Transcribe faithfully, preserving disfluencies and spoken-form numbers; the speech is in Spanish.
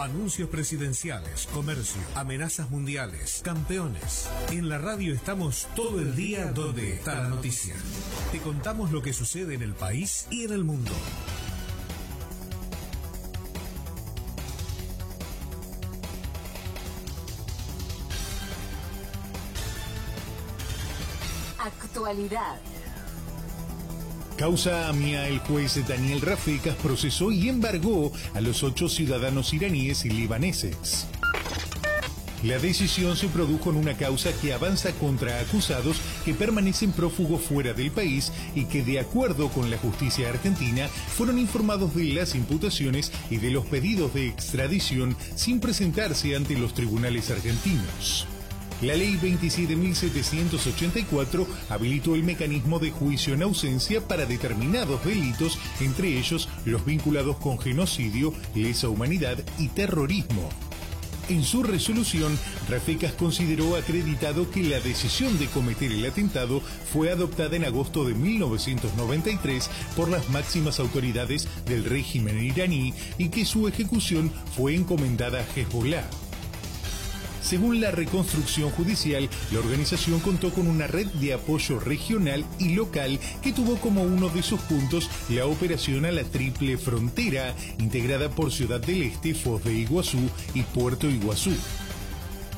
Anuncios presidenciales, comercio, amenazas mundiales, campeones. En la radio estamos todo el día donde está la noticia. Te contamos lo que sucede en el país y en el mundo. Actualidad. Causa AMIA, el juez Daniel Rafecas procesó y embargó a los ocho ciudadanos iraníes y libaneses. La decisión se produjo en una causa que avanza contra acusados que permanecen prófugos fuera del país y que, de acuerdo con la justicia argentina, fueron informados de las imputaciones y de los pedidos de extradición sin presentarse ante los tribunales argentinos. La ley veintisiete mil setecientos ochenta y cuatro habilitó el mecanismo de juicio en ausencia para determinados delitos, entre ellos los vinculados con genocidio, lesa humanidad y terrorismo. En su resolución, Rafecas consideró acreditado que la decisión de cometer el atentado fue adoptada en agosto de mil novecientos noventa y tres por las máximas autoridades del régimen iraní y que su ejecución fue encomendada a Hezbollah. Según la reconstrucción judicial, la organización contó con una red de apoyo regional y local que tuvo como uno de sus puntos la operación a la Triple Frontera, integrada por Ciudad del Este, Foz de Iguazú y Puerto Iguazú.